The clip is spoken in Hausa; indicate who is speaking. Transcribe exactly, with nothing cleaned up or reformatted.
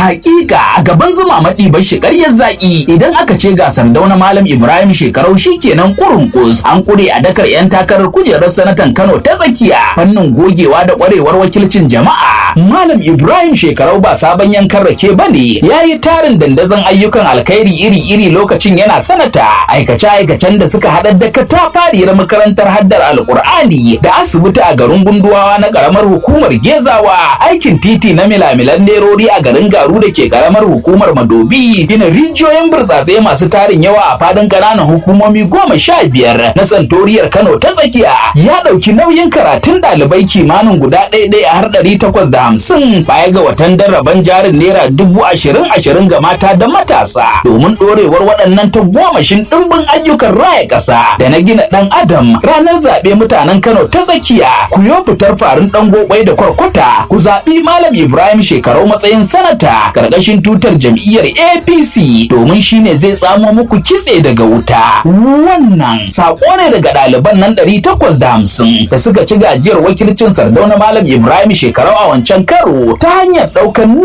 Speaker 1: hakika a gaban zuma maɗi bar shi ƙaryar zaƙi idan aka ce ga Sardauna Malam Ibrahim Shekarau shikenan kurunkus an kure a dakar 'yan takarar kujerar sanatan Kano ta tsakiya fannin gogewa da ƙwarewar wakilcin jama'a. Malam Ibrahim Shekarau ba sabon yankan rake bane, yayi tarin dandazon ayyukan alkhairi iri-iri lokacin yana sanata, aikace-aikacen da suka haɗa da katafariyar makarantar haddar Alƙur'ani da asibiti a garin Gunduwawa na ƙaramar hukumar Gezawa, aikin titi na milamilan nerori a garin Garu da ke ƙaramar hukumar Madobi, gina rijiyoyin burtsatse masu tarin yawa a fadin ƙananan hukumomi goma sha biyar na santoriyar Kano ta tsakiya, ya ɗauki nauyin karatun ɗalibai kimanin guda ɗaya a har ɗari takwas da hamsin baya ga watan darraban jarin naira dubu ashirin ashirin ga mata da matasa domin ɗorewar waɗannan tagomashin ɗimbin ayyukan raya ƙasa da na gina ɗan adam. Ranar zaɓe mutanen Kano ta tsakiya ku yo fitar farin ɗan gobai da kwarkwata ku zaɓi Malam Ibrahim Shekarau matsayin sanata ƙarƙashin tutar jam'iyyar A P C domin shine zai tsamo muku kitse daga wuta. Wannan saƙo ne daga ɗaliban nan ɗari takwas da hamsin da suka ci gajiyar wakilcin Sardauna Malam Ibrahim Shekarau a wancan karo ta hanyar ɗaukar